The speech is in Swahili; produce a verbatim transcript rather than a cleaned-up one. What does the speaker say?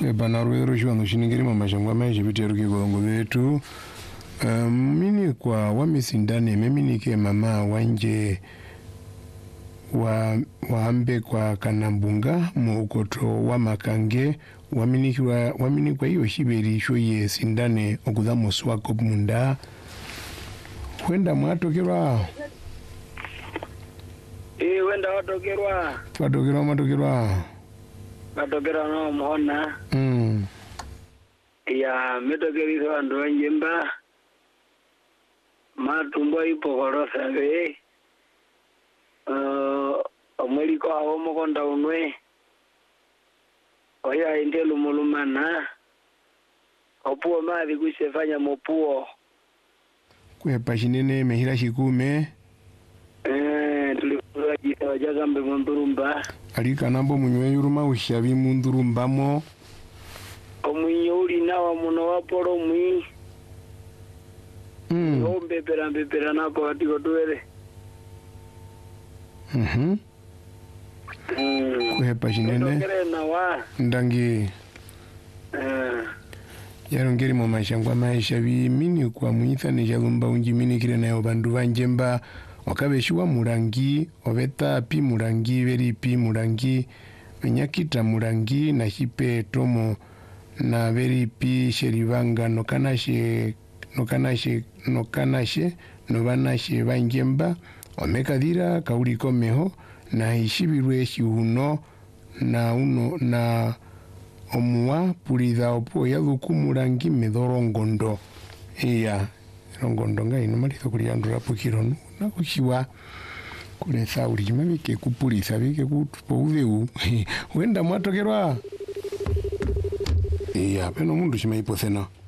Kwebana rwero shwano shiningiri mama shangwa maisha biteru kigongo betu. Um, mini kwa wamisindane meminike mama wanje wa waambe kwa kanambunga mu ukoto wa makange waminikwa waminikwa hiyo shiberi shoye sindane okudha muswako munda wenda mwatokerwa eh wenda watokerwa watokerwa matokerwa watokerwa no muhona mm ya metokerizo ndo njemba matumbo ipo korosa be uh omweliko awo mokonda unwe oya indelu mulumana opuo mathi kusefanya mopuo kwepa shinene mehira shikume eh tulifura jita jagambe mundurumba alika nambo munywe yuruma ushavi mundurumbamo omwinyo uli nawa muno waporo mwi mm ombe pera pera napo atiko tuwele mhm mm kwepa shinene ndangi eh yarongeri mu mashangwa maisha bimini kwa muithane jalumba unji mini kire nayo bandu banjemba wakabeshiwa murangi obeta pi murangi veri pi murangi nyakita murangi na hipe tomo na veri pi sherivanga no kanashe no kanashe no kanashe no banashe banjemba omekadira kauli komeho na ishibirwe shiuno na uno na omwa pulidha opo yaluku murangi medhorongondo iya rongondo ngai no malitho kuliandura pukironu na kuchiwa kule sauri jimabike kupulisa bike kutupouveu wenda mwatokerwa iya peno mundu chimaipo sena